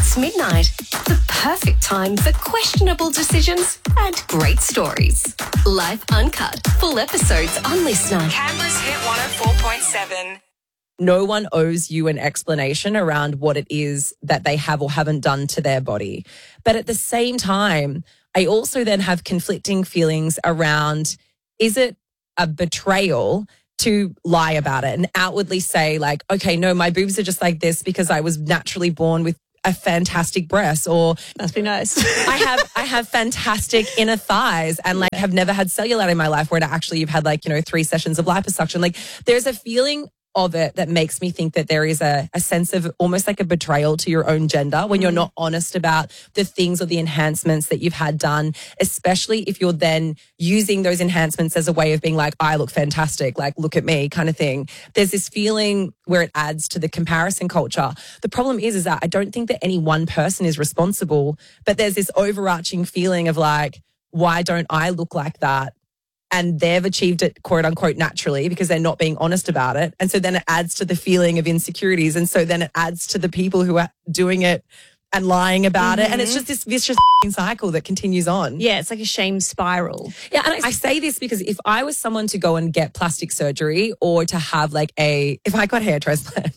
It's midnight. The perfect time for questionable decisions and great stories. Life Uncut. Full episodes on Listener. Canberra's Hit 104.7. No one owes you an explanation around what it is that they have or haven't done to their body. But at the same time, I also then have conflicting feelings around, is it a betrayal to lie about it and outwardly say like, okay, no, my boobs are just like this because I was naturally born with a fantastic breast, or must be nice. I have fantastic inner thighs and like have never had cellulite in my life, where actually you've had 3 sessions of liposuction. Like there's a feeling of it that makes me think that there is a sense of almost like a betrayal to your own gender when you're not honest about the things or the enhancements that you've had done, especially if you're then using those enhancements as a way of being like, I look fantastic, like look at me kind of thing. There's this feeling where it adds to the comparison culture. The problem is that I don't think that any one person is responsible, but there's this overarching feeling of like, why don't I look like that? And they've achieved it, quote unquote, naturally because they're not being honest about it. And so then it adds to the feeling of insecurities. And so then it adds to the people who are doing it and lying about it. And it's just this vicious cycle that continues on. Yeah, it's like a shame spiral. Yeah, and I say this because if I was someone to go and get plastic surgery or to have if I got hair transplant.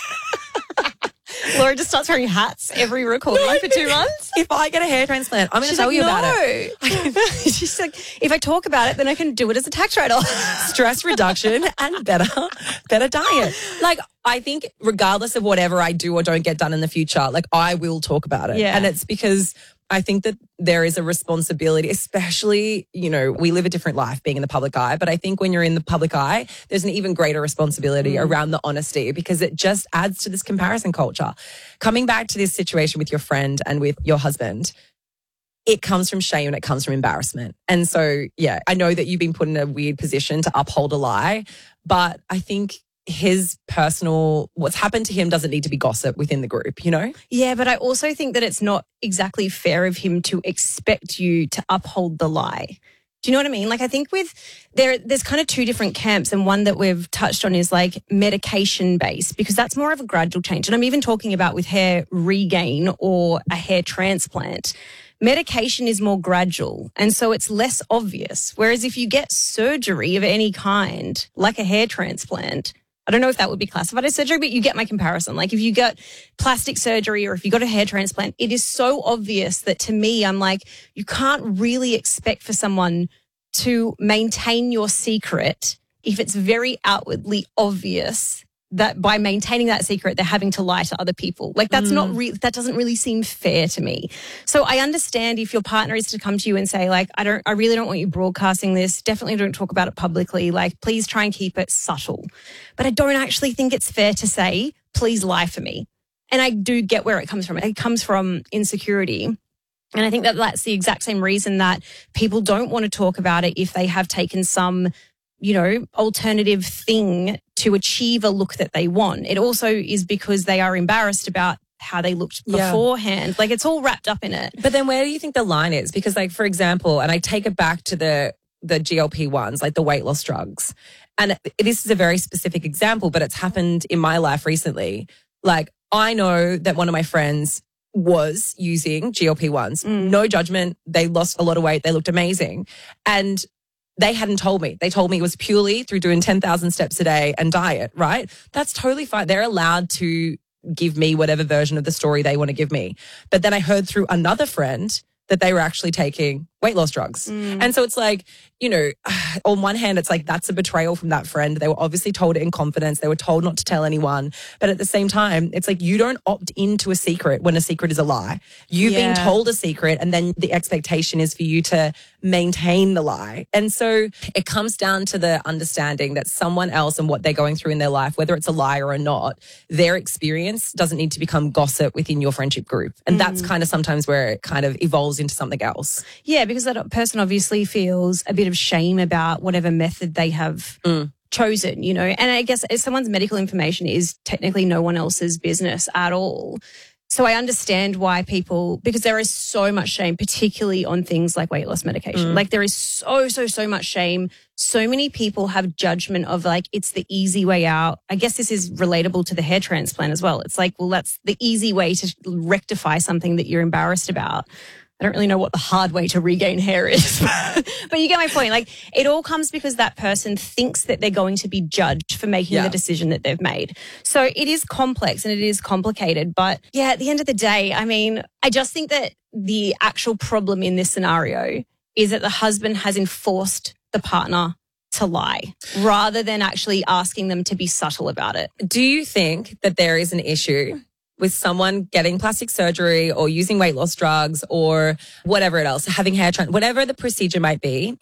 Laura just starts wearing hats every recording for 2 months. If I get a hair transplant, I'm going to tell you about it. She's like, if I talk about it, then I can do it as a tax write-off. Stress reduction and better diet. Like, I think regardless of whatever I do or don't get done in the future, I will talk about it. Yeah. And it's because I think that there is a responsibility, especially, we live a different life being in the public eye, but I think when you're in the public eye, there's an even greater responsibility around the honesty because it just adds to this comparison culture. Coming back to this situation with your friend and with your husband, it comes from shame and it comes from embarrassment. And so, yeah, I know that you've been put in a weird position to uphold a lie, but I think what's happened to him doesn't need to be gossip within the group, Yeah, but I also think that it's not exactly fair of him to expect you to uphold the lie. Do you know what I mean? I think there's kind of 2 different camps, and one that we've touched on is medication based, because that's more of a gradual change. And I'm even talking about with hair regain or a hair transplant. Medication is more gradual, and so it's less obvious. Whereas if you get surgery of any kind, like a hair transplant, I don't know if that would be classified as surgery, but you get my comparison. If you got plastic surgery or if you got a hair transplant, it is so obvious that to me, I'm like, you can't really expect for someone to maintain your secret if it's very outwardly obvious that by maintaining that secret, they're having to lie to other people. That's not that doesn't really seem fair to me. So I understand if your partner is to come to you and say, I really don't want you broadcasting this. Definitely don't talk about it publicly. Please try and keep it subtle. But I don't actually think it's fair to say, please lie for me. And I do get where it comes from. It comes from insecurity. And I think that that's the exact same reason that people don't want to talk about it if they have taken some alternative thing to achieve a look that they want. It also is because they are embarrassed about how they looked beforehand. It's all wrapped up in it. But then where do you think the line is? Because for example, and I take it back to the GLP-1s, the weight loss drugs. And this is a very specific example, but it's happened in my life recently. I know that one of my friends was using GLP-1s. No judgment. They lost a lot of weight. They looked amazing. And they hadn't told me. They told me it was purely through doing 10,000 steps a day and diet, right? That's totally fine. They're allowed to give me whatever version of the story they want to give me. But then I heard through another friend that they were actually taking weight loss drugs. And so it's on one hand, it's that's a betrayal from that friend. They were obviously told it in confidence. They were told not to tell anyone. But at the same time, it's you don't opt into a secret when a secret is a lie. You've been told a secret and then the expectation is for you to maintain the lie. And so it comes down to the understanding that someone else and what they're going through in their life, whether it's a lie or not, their experience doesn't need to become gossip within your friendship group. And that's kind of sometimes where it kind of evolves into something else. Yeah, because that person obviously feels a bit of shame about whatever method they have chosen, And I guess someone's medical information is technically no one else's business at all. So I understand why people, because there is so much shame, particularly on things like weight loss medication. Like there is so much shame. So many people have judgment of like, it's the easy way out. I guess this is relatable to the hair transplant as well. It's like, well, that's the easy way to rectify something that you're embarrassed about. I don't really know what the hard way to regain hair is, but you get my point. Like it all comes because that person thinks that they're going to be judged for making the decision that they've made. So it is complex and it is complicated. But yeah, at the end of the day, I mean, I just think that the actual problem in this scenario is that the husband has enforced the partner to lie rather than actually asking them to be subtle about it. Do you think that there is an issue with someone getting plastic surgery or using weight loss drugs or whatever else, having hair transplant, whatever the procedure might be,